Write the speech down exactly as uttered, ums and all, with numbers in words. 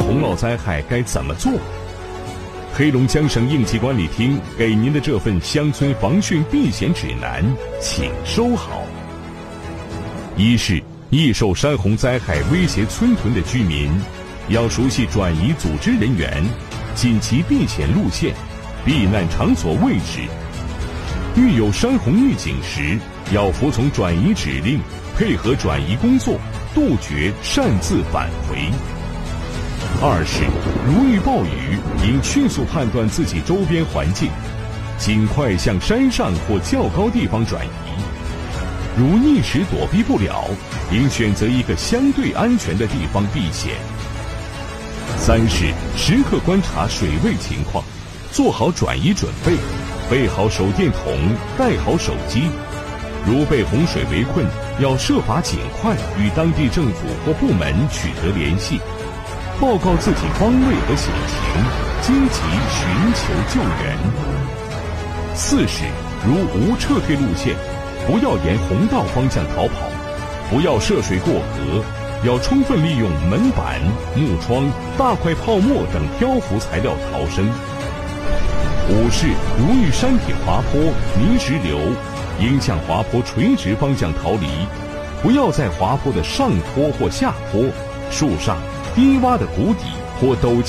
洪涝灾害该怎么做？黑龙江省应急管理厅给您的这份乡村防汛避险指南，请收好。一是易受山洪灾害威胁村屯的居民，要熟悉转移组织人员、紧急避险路线、避难场所位置。遇有山洪预警时，要服从转移指令，配合转移工作，杜绝擅自返回。二是如遇暴雨，应迅速判断自己周边环境，尽快向山上或较高地方转移。如一时躲避不了，应选择一个相对安全的地方避险。三是时刻观察水位情况，做好转移准备，备好手电筒，带好手机。如被洪水围困，要设法尽快与当地政府或部门取得联系，报告自己方位和险情，积极寻求救援。四是如无撤退路线，不要沿洪道方向逃跑，不要涉水过河，要充分利用门板、木窗、大块泡沫等漂浮材料逃生。五是如遇山体滑坡、泥石流，应向滑坡垂直方向逃离，不要在滑坡的上坡或下坡、树上、低洼的谷底或陡